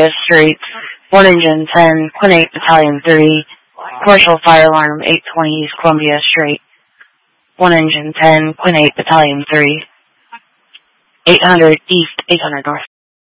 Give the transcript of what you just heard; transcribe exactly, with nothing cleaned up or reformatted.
Street, one Engine ten, Quinn eight, Battalion three, Commercial Fire Alarm eight twenty East Columbia Street, one Engine ten, Quinn eight, Battalion three, eight hundred East, eight hundred North.